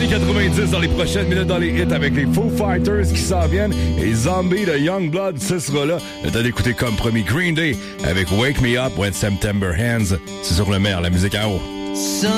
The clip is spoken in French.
90 dans les prochaines minutes dans les hits avec les Foo Fighters qui s'en viennent et Zombie de Youngblood, ce sera là. Le temps d'écouter comme premier Green Day avec Wake Me Up When September Ends. C'est sur le maire, la musique en haut.